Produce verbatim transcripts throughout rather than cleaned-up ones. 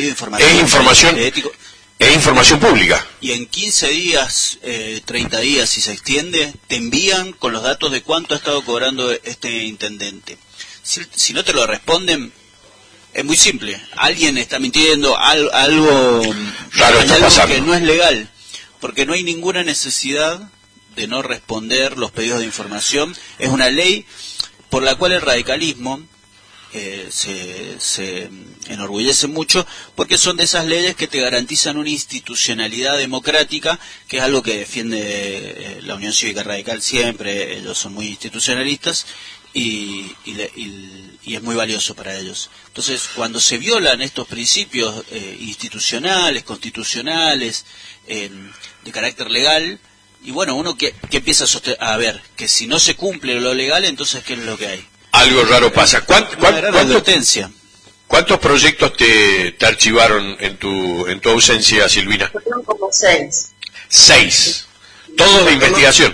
de información. Es información, ético, es información pública. Y en quince días, eh, treinta días, si se extiende, te envían con los datos de cuánto ha estado cobrando este intendente. Si, si no te lo responden, es muy simple. Alguien está mintiendo, al, algo, claro, hay está algo pasando. que no es legal, porque no hay ninguna necesidad de no responder los pedidos de información. Es una ley por la cual el radicalismo eh, se, se enorgullece mucho, porque son de esas leyes que te garantizan una institucionalidad democrática, que es algo que defiende eh, la Unión Cívica Radical siempre. Ellos son muy institucionalistas y, y, y, y es muy valioso para ellos. Entonces, cuando se violan estos principios eh, institucionales, constitucionales, eh, de carácter legal, y bueno, uno que, que empieza a, sostener, a ver que si no se cumple lo legal, entonces ¿qué es lo que hay? Algo raro pasa. ¿Cuánto, cuánto, advertencia. ¿Cuántos proyectos te, te archivaron en tu en tu ausencia, Silvina? Fueron como seis. Seis. Todos de investigación.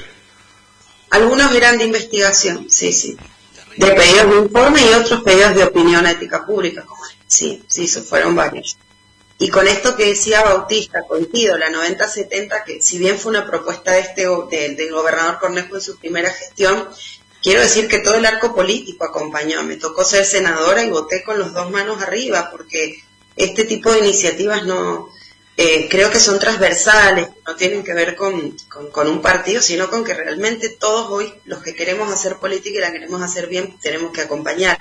Algunos eran de investigación, sí, sí. De pedidos de informe y otros pedidos de opinión ética pública. Sí, sí, eso fueron varios. Y con esto que decía Bautista, coincido, la noventa setenta, que si bien fue una propuesta de este de, del gobernador Cornejo en su primera gestión, quiero decir que todo el arco político acompañó. Me tocó ser senadora y voté con las dos manos arriba, porque este tipo de iniciativas no eh, creo que son transversales, no tienen que ver con, con, con un partido, sino con que realmente todos hoy, los que queremos hacer política y la queremos hacer bien, tenemos que acompañar.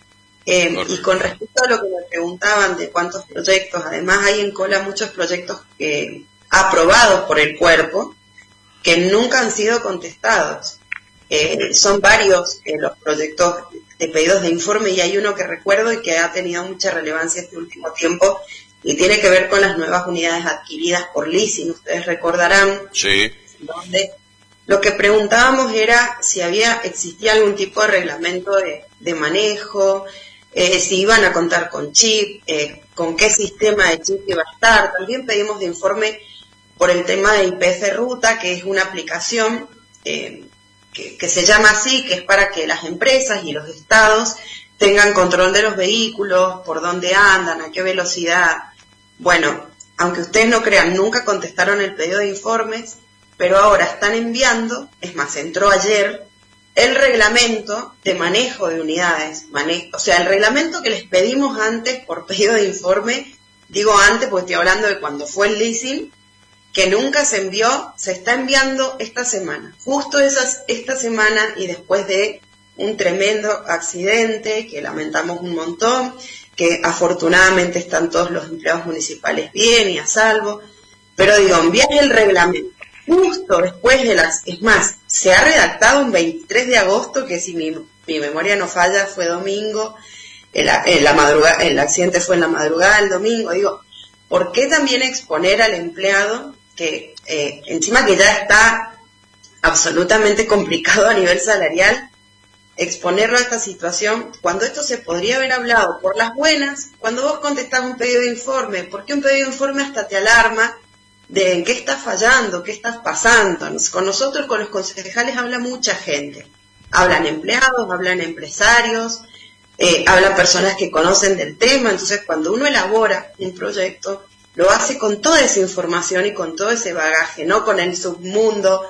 Eh, y con respecto a lo que me preguntaban de cuántos proyectos, además hay en cola muchos proyectos eh, aprobados por el cuerpo que nunca han sido contestados. Eh, son varios eh, los proyectos de pedidos de informe, y hay uno que recuerdo y que ha tenido mucha relevancia este último tiempo y tiene que ver con las nuevas unidades adquiridas por leasing. Ustedes recordarán, sí, donde lo que preguntábamos era si había existía algún tipo de reglamento de, de manejo, eh, si iban a contar con chip, eh, con qué sistema de chip iba a estar. También pedimos de informe por el tema de I P F Ruta, que es una aplicación eh, que, que se llama así, que es para que las empresas y los estados tengan control de los vehículos, por dónde andan, a qué velocidad. Bueno, aunque ustedes no crean, nunca contestaron el pedido de informes, pero ahora están enviando, es más, entró ayer, el reglamento de manejo de unidades, manejo, o sea, el reglamento que les pedimos antes por pedido de informe, digo antes porque estoy hablando de cuando fue el leasing, que nunca se envió, se está enviando esta semana, justo esas, esta semana, y después de un tremendo accidente que lamentamos un montón, que afortunadamente están todos los empleados municipales bien y a salvo, pero digo, enviar el reglamento justo después de las, es más, se ha redactado un veintitrés de agosto, que si mi, mi memoria no falla fue domingo, el, el, la madrugada, el accidente fue en la madrugada del domingo. Digo, ¿por qué también exponer al empleado que eh, encima que ya está absolutamente complicado a nivel salarial, exponerlo a esta situación, cuando esto se podría haber hablado por las buenas, cuando vos contestás un pedido de informe? Porque un pedido de informe hasta te alarma de en qué estás fallando, qué estás pasando. Con nosotros, con los concejales, habla mucha gente. Hablan empleados, hablan empresarios, eh, hablan personas que conocen del tema. Entonces, cuando uno elabora un proyecto, lo hace con toda esa información y con todo ese bagaje, no con el submundo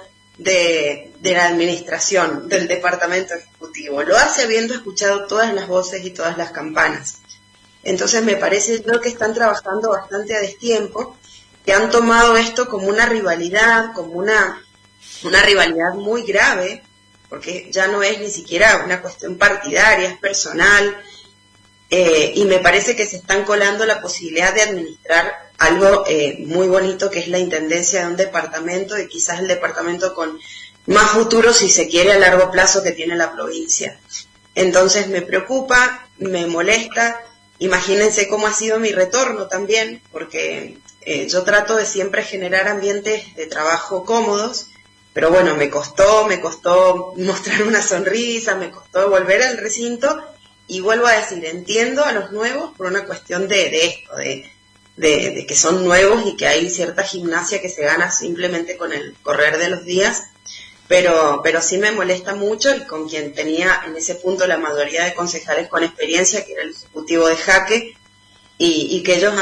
de, de la administración, del departamento ejecutivo. Lo hace habiendo escuchado todas las voces y todas las campanas. Entonces, me parece yo que están trabajando bastante a destiempo, que han tomado esto como una rivalidad, como una, una rivalidad muy grave, porque ya no es ni siquiera una cuestión partidaria, es personal, eh, y me parece que se están colando la posibilidad de administrar algo eh, muy bonito, que es la intendencia de un departamento, y quizás el departamento con más futuro, si se quiere, a largo plazo que tiene la provincia. Entonces me preocupa, me molesta. Imagínense cómo ha sido mi retorno también, porque eh, yo trato de siempre generar ambientes de trabajo cómodos, pero bueno, me costó, me costó mostrar una sonrisa, me costó volver al recinto, y vuelvo a decir, entiendo a los nuevos por una cuestión de, de esto, de, de, de que son nuevos y que hay cierta gimnasia que se gana simplemente con el correr de los días, pero pero sí me molesta mucho, y con quien tenía en ese punto la mayoría de concejales con experiencia, que era el ejecutivo de Jaque, y, y que ellos